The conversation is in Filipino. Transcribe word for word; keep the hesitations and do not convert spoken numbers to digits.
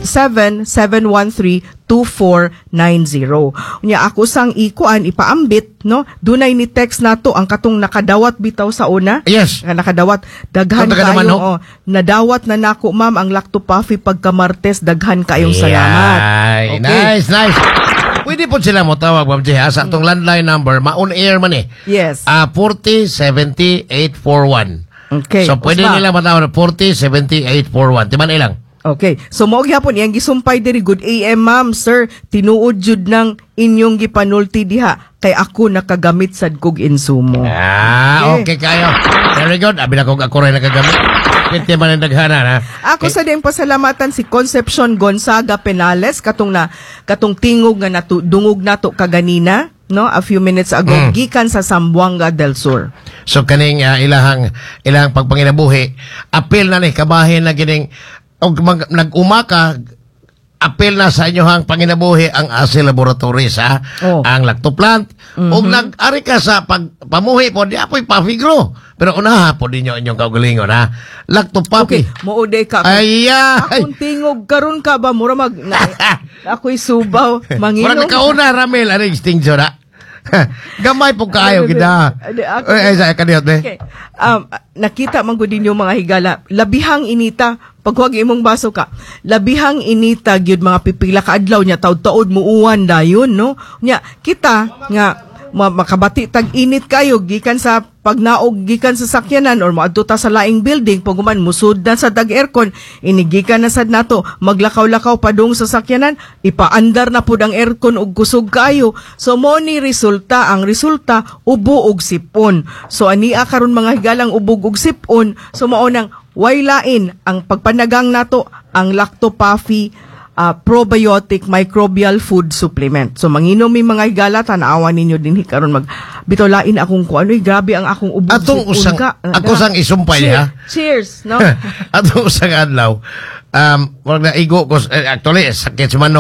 seven seven one three two four nine zero. Unya ako sang ikuan ipaambit no, dunay ni text nato ang katong nakadawat bitaw sa una. Yes. Nga nakadawat daghan Ito, taga kayo naman, no? oh, nadawat na nako ma'am ang Lacto Puffy pagka Martes, daghan kayong salamat. Ay, nice, nice. Pwede po sila mo tawag, Ma'am Jay, ha? Sa atong landline number, ma-on-air man eh. Yes. Ah, forty seventy eight forty-one. Okay. So, pwede Usma. nila matawag na forty seventy eight forty-one. Timan ilang. Okay. So mao gyapon iyang gisumpay diri, good A M ma'am, sir. Tinuod jud ng inyong gipanulti diha kay ako nakagamit sad kog insumo. Ah, okay, Okay. kayo. Very good. Abi na kung ako rin nakagamit. Pwede man ang daghanan, ha? Ako sa din pasalamatan si Concepcion Gonzaga Penales katong na katong tingog nga natu, dungog nato kaganina no a few minutes ago Mm. gikan sa Zamboanga del Sur. So, kaning uh, ilahang, ilahang pagpanginabuhi, apil na ni, kabahin na gining, og mag, nag-umaka, apil na sa inyohang panginabuhi ang A S I Laboratories, ha? Oh. Ang lacto plant. Mhm. Og nag-ari ka sa pag, pamuhi po, di apoy pafigro. Pero unaha po ninyo inyong kaugalingon, ha? Lacto Puffy. Okay, muuday ka. Ay, ay. Akong tingog karon ka ba mura mag na, ako'y subaw Mura manginom. ka kauna, Ramel, ano yung extinction, ha? Gamay po kayo, gida. Ade, ako- Ay, ay, sa kaniyot, be. Okay. Um, nakita man gud ninyo mga higala, labihang inita pag huwag imong baso ka. Labihang inita gyud mga pipila ka adlaw nya taud-taud muuwan dayon no. Nya kita nga ma- makabati tag init kayo gikan sa pagnaog gikan sa sakyanan or moadto ta sa laing building pag human musud na sa dag aircon inigikan na sad nato maglakaw-lakaw padung sa sakyanan ipaandar na pud ang aircon og kusog kayo. So mo ni resulta, ang resulta ubo og sipon. So ania karon mga higalang ubog og sipon, so mao nang way lain ang pagpanagang nato ang Lacto Puffy uh, probiotic microbial food supplement. So manginom mi mga higala tanaawa ninyo dinhi karon mag bitaw lain akong ko ano'y grabe ang akong ubog Atong sipon usang, ka. ako sang isumpay, Cheers, ha? cheers no. Atong usang adlaw, um, wag na igo ko, eh, actually, sakit si Mano,